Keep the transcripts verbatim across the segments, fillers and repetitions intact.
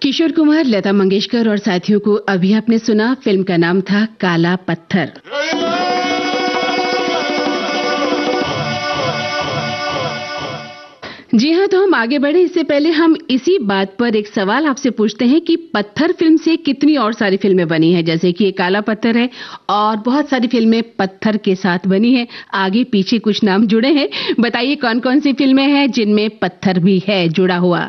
किशोर कुमार, लता मंगेशकर और साथियों को अभी आपने सुना। फिल्म का नाम था काला पत्थर। जी हाँ, तो हम आगे बढ़े इससे पहले हम इसी बात पर एक सवाल आपसे पूछते हैं कि पत्थर फिल्म से कितनी और सारी फिल्में बनी हैं, जैसे कि ये काला पत्थर है और बहुत सारी फिल्में पत्थर के साथ बनी हैं। आगे पीछे कुछ नाम जुड़े हैं, बताइए कौन कौन सी फिल्में हैं जिनमें पत्थर भी है जुड़ा हुआ।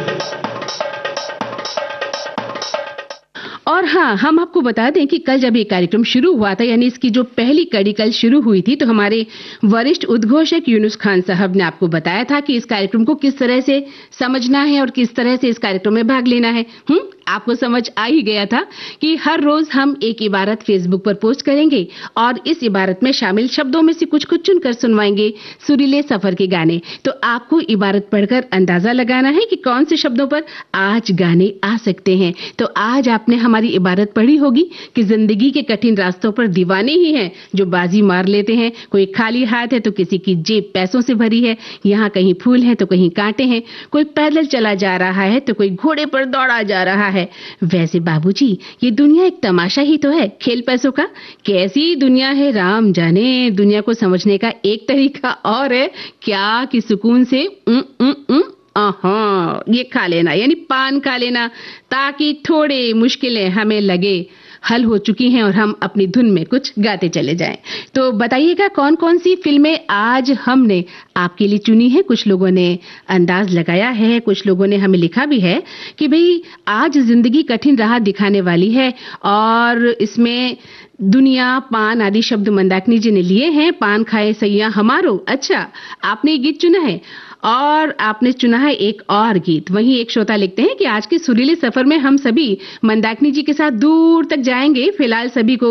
और हाँ, हम आपको बता दें कि कल जब ये कार्यक्रम शुरू हुआ था, यानी इसकी जो पहली कड़ी कल शुरू हुई थी, तो हमारे वरिष्ठ उद्घोषक यूनुस खान साहब ने आपको बताया था कि इस कार्यक्रम को किस तरह से समझना है और किस तरह से इस कार्यक्रम में भाग लेना है। हम्म आपको समझ आ ही गया था कि हर रोज हम एक इबारत फेसबुक पर पोस्ट करेंगे और इस इबारत में शामिल शब्दों में से कुछ कुछ चुनकर सुनवाएंगे सुरीले सफर के गाने। तो आपको इबारत पढ़कर अंदाजा लगाना है कि कौन से शब्दों पर आज गाने आ सकते हैं। तो आज आपने हमारी इबारत पढ़ी होगी कि जिंदगी के कठिन रास्तों पर दीवाने ही हैं जो बाजी मार लेते हैं। कोई खाली हाथ है तो किसी की जेब पैसों से भरी है, यहाँ कहीं फूल है तो कहीं कांटे हैं, कोई पैदल चला जा रहा है तो कोई घोड़े पर दौड़ा जा रहा है। वैसे बाबूजी, ये दुनिया एक तमाशा ही तो है, खेल पैसों का। कैसी दुनिया है राम जाने। दुनिया को समझने का एक तरीका और है क्या कि सुकून से उम, उम, उम, आहा, ये खा लेना, यानी पान खा लेना, ताकि थोड़े मुश्किलें हमें लगे हल हो चुकी हैं और हम अपनी धुन में कुछ गाते चले जाएं। तो बताइएगा कौन कौन सी फिल्में आज हमने आपके लिए चुनी है। कुछ लोगों ने अंदाज लगाया है, कुछ लोगों ने हमें लिखा भी है कि भाई आज जिंदगी कठिन राह दिखाने वाली है और इसमें दुनिया, पान आदि शब्द मंदाकिनी जी ने लिए हैं। पान खाए सैया हमारो। अच्छा, आपने ये गीत चुना है और आपने चुना है एक और गीत। वहीं एक श्रोता लिखते हैं कि आज के सुरीले सफर में हम सभी मंदाकिनी जी के साथ दूर तक जाएंगे। फिलहाल सभी को